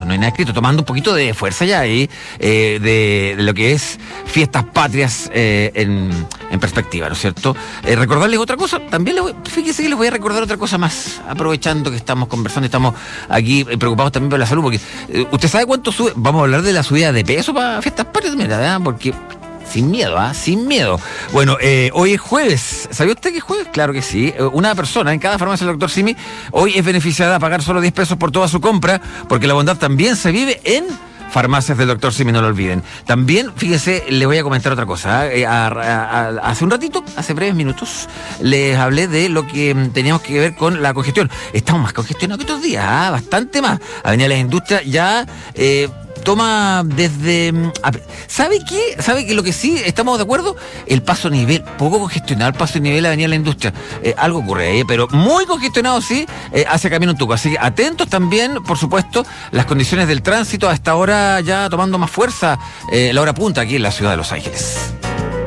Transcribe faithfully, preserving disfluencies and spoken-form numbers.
no hay nada escrito, tomando un poquito de fuerza ya ahí, eh, de, de lo que es fiestas patrias eh, en, en perspectiva, ¿no es cierto? Eh, recordarles otra cosa, también les voy, fíjense que les voy a recordar otra cosa más, aprovechando que estamos conversando y estamos aquí eh, preocupados también por la salud, porque eh, ¿usted sabe cuánto sube? Vamos a hablar de la subida de peso para fiestas patrias, mira, ¿verdad? Porque... Sin miedo, ¿ah? ¿eh? Sin miedo. Bueno, eh, hoy es jueves. ¿Sabía usted que es jueves? Claro que sí. Una persona en cada farmacia del doctor Simi hoy es beneficiada a pagar solo diez pesos por toda su compra, porque la bondad también se vive en farmacias del doctor Simi, no lo olviden. También, fíjese, le voy a comentar otra cosa. ¿eh? A, a, a, hace un ratito, hace breves minutos, les hablé de lo que teníamos que ver con la congestión. Estamos más congestionados que otros días, ¿eh? Bastante más. Avenida Las Industrias ya... Eh, toma desde... ¿Sabe qué? ¿Sabe que lo que sí estamos de acuerdo? El paso a nivel, poco congestionado, el paso a nivel Avenida La Industria. Eh, algo ocurre ahí, pero muy congestionado sí, eh, hacia Camino Tuco. Así que atentos también, por supuesto, las condiciones del tránsito a esta hora ya tomando más fuerza, eh, la hora punta aquí en la ciudad de Los Ángeles.